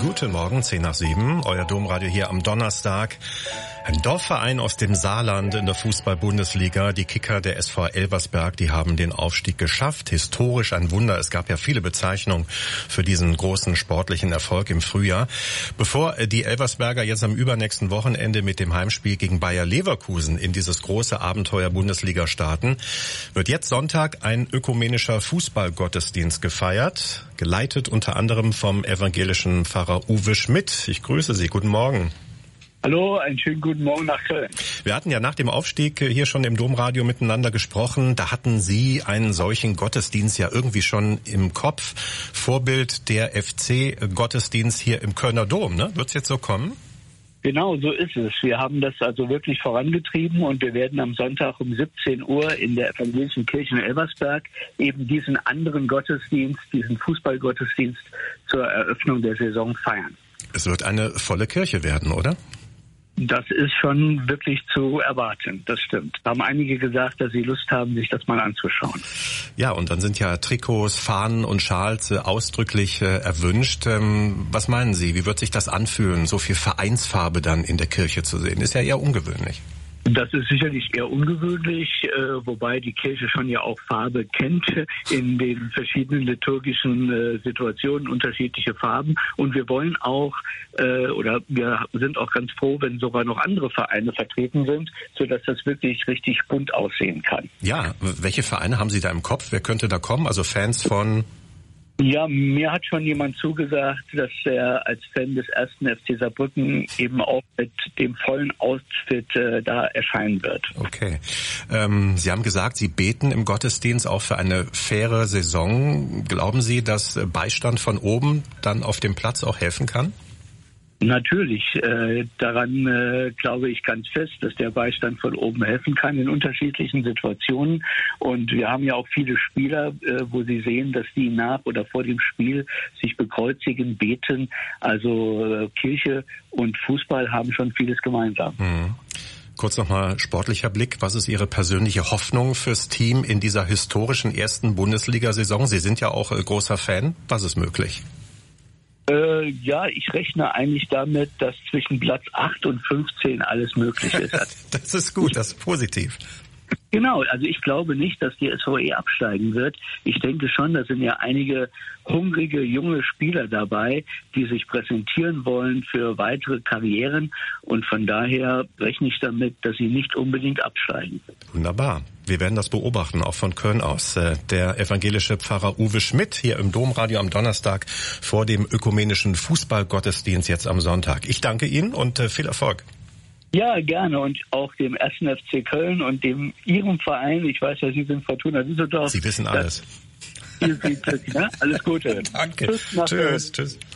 Guten Morgen, 6:10, euer Domradio hier am Donnerstag. Ein Dorfverein aus dem Saarland in der Fußball-Bundesliga, die Kicker der SV Elversberg, die haben den Aufstieg geschafft. Historisch ein Wunder. Es gab ja viele Bezeichnungen für diesen großen sportlichen Erfolg im Frühjahr. Bevor die Elversberger jetzt am übernächsten Wochenende mit dem Heimspiel gegen Bayer Leverkusen in dieses große Abenteuer Bundesliga starten, wird jetzt Sonntag ein ökumenischer Fußballgottesdienst gefeiert, geleitet unter anderem vom evangelischen Pfarrer Uwe Schmidt. Ich grüße Sie. Guten Morgen. Hallo, einen schönen guten Morgen nach Köln. Wir hatten ja nach dem Aufstieg hier schon im Domradio miteinander gesprochen. Da hatten Sie einen solchen Gottesdienst ja irgendwie schon im Kopf. Vorbild der FC-Gottesdienst hier im Kölner Dom, ne? Wird's jetzt so kommen? Genau, so ist es. Wir haben das also wirklich vorangetrieben und wir werden am Sonntag um 17 Uhr in der evangelischen Kirche in Elversberg eben diesen anderen Gottesdienst, diesen Fußballgottesdienst zur Eröffnung der Saison feiern. Es wird eine volle Kirche werden, oder? Das ist schon wirklich zu erwarten, das stimmt. Da haben einige gesagt, dass sie Lust haben, sich das mal anzuschauen. Ja, und dann sind ja Trikots, Fahnen und Schals ausdrücklich erwünscht. Was meinen Sie, wie wird sich das anfühlen, so viel Vereinsfarbe dann in der Kirche zu sehen? Ist ja eher ungewöhnlich. Das ist sicherlich eher ungewöhnlich, wobei die Kirche schon ja auch Farbe kennt in den verschiedenen liturgischen Situationen, unterschiedliche Farben. Und wir wollen auch, oder wir sind auch ganz froh, wenn sogar noch andere Vereine vertreten sind, sodass das wirklich richtig bunt aussehen kann. Ja, welche Vereine haben Sie da im Kopf? Wer könnte da kommen? Also Fans von... Ja, mir hat schon jemand zugesagt, dass er als Fan des 1. FC Saarbrücken eben auch mit dem vollen Outfit da erscheinen wird. Okay. Sie haben gesagt, Sie beten im Gottesdienst auch für eine faire Saison. Glauben Sie, dass Beistand von oben dann auf dem Platz auch helfen kann? Natürlich, daran glaube ich ganz fest, dass der Beistand von oben helfen kann in unterschiedlichen Situationen. Und wir haben ja auch viele Spieler, wo Sie sehen, dass die nach oder vor dem Spiel sich bekreuzigen, beten. Also Kirche und Fußball haben schon vieles gemeinsam. Kurz nochmal sportlicher Blick. Was ist Ihre persönliche Hoffnung fürs Team in dieser historischen ersten Bundesliga-Saison? Sie sind ja auch großer Fan. Was ist möglich? Ja, ich rechne eigentlich damit, dass zwischen Platz 8 und 15 alles möglich ist. Das ist gut, das ist positiv. Genau, also ich glaube nicht, dass die SVE absteigen wird. Ich denke schon, da sind ja einige hungrige junge Spieler dabei, die sich präsentieren wollen für weitere Karrieren. Und von daher rechne ich damit, dass sie nicht unbedingt absteigen. Wunderbar. Wir werden das beobachten, auch von Köln aus. Der evangelische Pfarrer Uwe Schmidt hier im Domradio am Donnerstag vor dem ökumenischen Fußballgottesdienst jetzt am Sonntag. Ich danke Ihnen und viel Erfolg. Ja, gerne. Und auch dem 1. FC Köln und dem Ihrem Verein. Ich weiß ja, Sie sind Fortuna Düsseldorf. Sie wissen alles. Alles Gute. Danke. Tschüss.